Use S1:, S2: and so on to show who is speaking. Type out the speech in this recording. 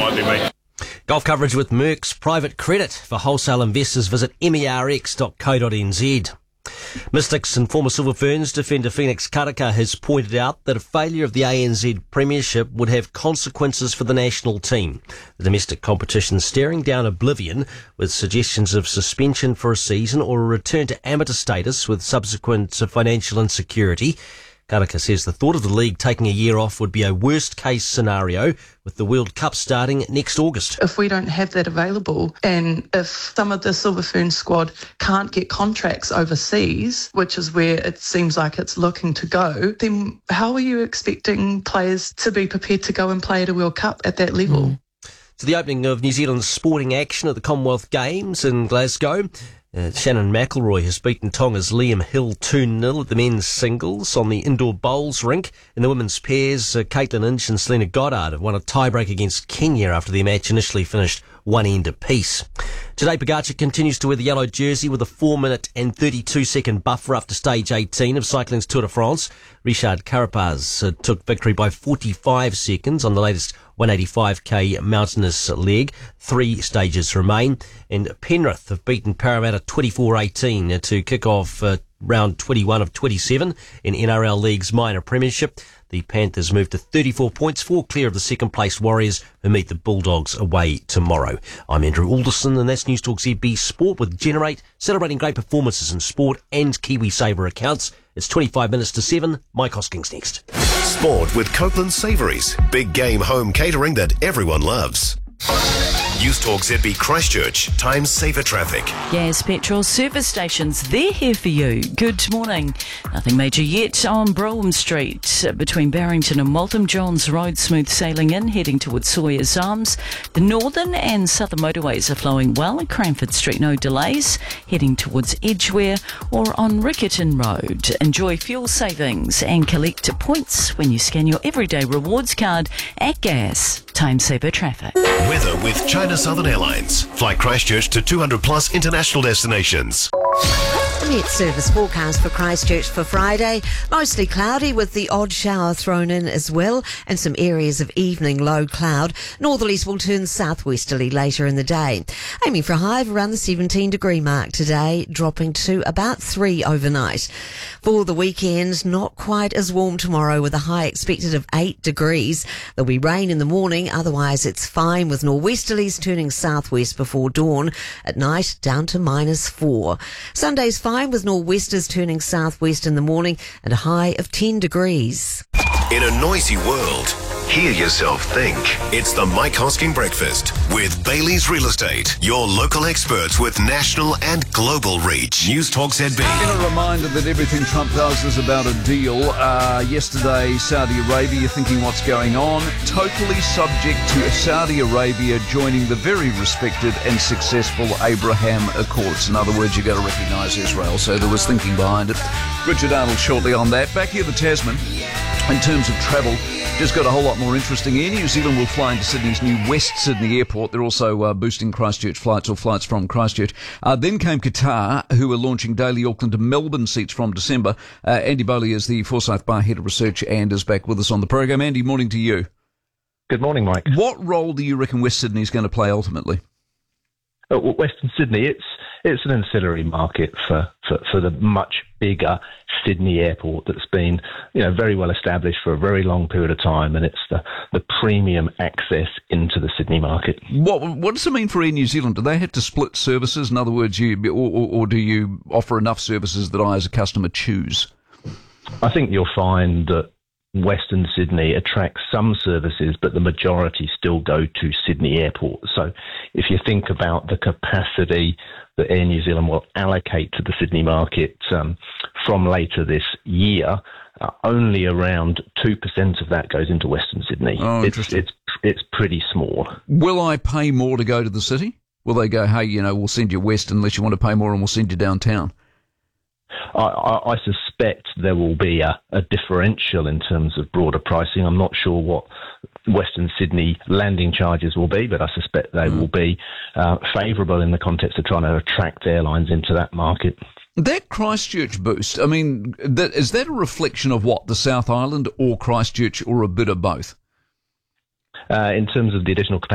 S1: might be me.
S2: Golf coverage with Merck's Private Credit. For wholesale investors, visit merx.co.nz. Mystics and former Silver Ferns defender Phoenix Karaka has pointed out that a failure of the ANZ Premiership would have consequences for the national team. The domestic competition staring down oblivion, with suggestions of suspension for a season or a return to amateur status with subsequent financial insecurity. Karaka says the thought of the league taking a year off would be a worst-case scenario, with the World Cup starting next August.
S3: If we don't have that available, and if some of the Silver Fern squad can't get contracts overseas, which is where it seems like it's looking to go, then how are you expecting players to be prepared to go and play at a World Cup at that level?
S2: To the opening of New Zealand's sporting action at the Commonwealth Games in Glasgow, Shannon McElroy has beaten Tonga's Liam Hill 2-0 at the men's singles on the indoor bowls rink. In the women's pairs, Caitlin Inch and Selena Goddard have won a tiebreak against Kenya after their match initially finished one end apiece. Tadej Pogacar continues to wear the yellow jersey with a 4-minute and 32-second buffer up to stage 18 of cycling's Tour de France. Richard Carapaz took victory by 45 seconds on the latest 185k mountainous leg. 3 stages remain, and Penrith have beaten Parramatta 24-18 to kick off round 21 of 27 in NRL League's minor premiership. The Panthers move to 34 points, 4 clear of the second-place Warriors, who meet the Bulldogs away tomorrow. I'm Andrew Alderson, and that's News Talk ZB Sport with Generate, celebrating great performances in sport and KiwiSaver accounts. It's 25 minutes to 7. Mike Hoskins next.
S4: Sport with Copeland Savouries. Big game home catering that everyone loves. News Talk ZB Christchurch. Time saver traffic.
S5: Gas, petrol, service stations, they're here for you. Good morning. Nothing major yet on Brougham Street between Barrington and Waltham. Johns Road, smooth sailing in, heading towards Sawyer's Arms. The northern and southern motorways are flowing well. At Cranford Street, no delays, heading towards Edgware or on Riccarton Road. Enjoy fuel savings and collect points when you scan your everyday rewards card at Gas. Time saver traffic.
S4: Weather with China Southern Airlines. Fly Christchurch to 200 plus international destinations.
S6: Met service forecast for Christchurch for Friday. Mostly cloudy with the odd shower thrown in as well, and some areas of evening low cloud. Northerlies will turn southwesterly later in the day. Aiming for a high of around the 17 degree mark today, dropping to about 3 overnight. For the weekend, not quite as warm tomorrow with a high expected of 8 degrees. There'll be rain in the morning, otherwise it's fine with nor'westerlies turning southwest before dawn. At night, down to -4. Sunday's fine with nor'westers turning southwest in the morning and a high of 10 degrees.
S4: In a noisy world, hear yourself think. It's the Mike Hosking Breakfast with Bailey's Real Estate, your local experts with national and global reach. News Talk ZB.
S7: And a reminder that everything Trump does is about a deal. Yesterday, Saudi Arabia, you're thinking what's going on? Totally subject to Saudi Arabia joining the very respected and successful Abraham Accords. In other words, you've got to recognise Israel. So there was thinking behind it. Richard Arnold shortly on that. Back here, the Tasman. In terms of travel, just got a whole lot more interesting. Air New Zealand will fly into Sydney's new West Sydney Airport. They're also boosting Christchurch flights or flights from Christchurch. Then came Qatar, who are launching daily Auckland to Melbourne seats from December. Andy Bowley is the Forsyth Bar Head of Research and is back with us on the program. Andy, morning to you.
S8: Good morning, Mike.
S7: What role do you reckon West Sydney is going to play ultimately?
S8: Western Sydney, it's an ancillary market for the much bigger Sydney airport that's been, very well established for a very long period of time, and it's the premium access into the Sydney market.
S7: What does it mean for Air New Zealand? Do they have to split services? In other words, or do you offer enough services that I, as a customer, choose?
S8: I think you'll find that Western Sydney attracts some services, but the majority still go to Sydney Airport. So if you think about the capacity that Air New Zealand will allocate to the Sydney market from later this year, only around 2% of that goes into Western Sydney.
S7: Oh, interesting.
S8: It's pretty small.
S7: Will I pay more to go to the city? Will they go, hey, we'll send you west unless you want to pay more and we'll send you downtown?
S8: I suspect there will be a differential in terms of broader pricing. I'm not sure what Western Sydney landing charges will be, but I suspect they will be favourable in the context of trying to attract airlines into that market.
S7: That Christchurch boost, is that a reflection of what, the South Island or Christchurch, or a bit of both?
S8: In terms of the additional capacity